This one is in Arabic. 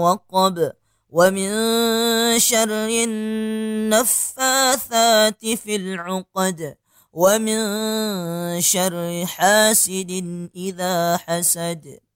وقب ومن شر النفاثات في العقد ومن شر حاسد إذا حسد.